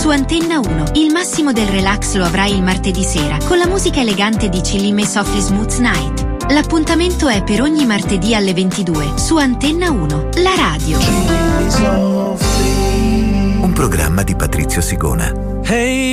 Antenna 1. Il massimo del relax lo avrai il martedì sera con la musica elegante di Chillime Softly Smooth Night. L'appuntamento è per ogni martedì alle 22 su Antenna 1, la radio. Un programma di Patrizio Sigona. Hey.